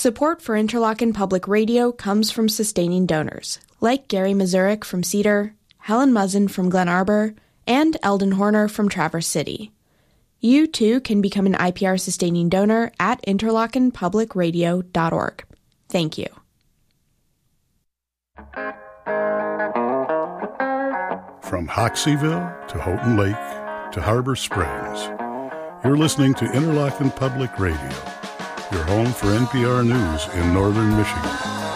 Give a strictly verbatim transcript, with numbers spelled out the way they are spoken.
Support for Interlochen Public Radio comes from sustaining donors, like Gary Mazurek from Cedar, Helen Muzzin from Glen Arbor, and Eldon Horner from Traverse City. You, too, can become an I P R-sustaining donor at interlochen public radio dot org. Thank you. From Hoxeyville to Houghton Lake to Harbor Springs, you're listening to Interlochen Public Radio, your home for N P R News in northern Michigan.